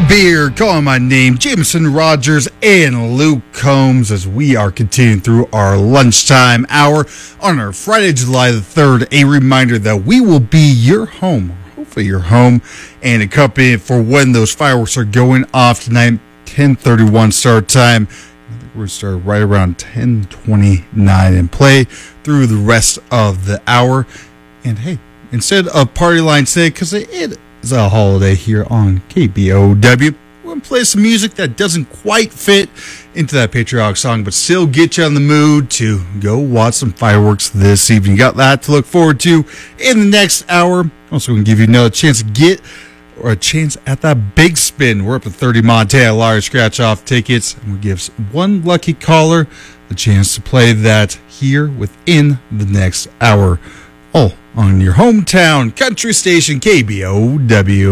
Beer, calling my name, Jameson Rogers and Luke Combs, as we are continuing through our lunchtime hour on our Friday, July the 3rd. A reminder that we will be your home, hopefully your home, and accompanying for when those fireworks are going off tonight, 10:31 start time. I think we're going to start right around 10:29 and play through the rest of the hour. And hey, instead of party line today, because it is a holiday here on KBOW, we're going to play some music that doesn't quite fit into that patriotic song, but still get you on the mood to go watch some fireworks this evening. You got that to look forward to in the next hour. Also going to give you another chance to get or a chance at that big spin. We're up to 30 Montana Lottery scratch-off tickets, and we give one lucky caller the chance to play that here within the next hour. All on your hometown country station, KBOW.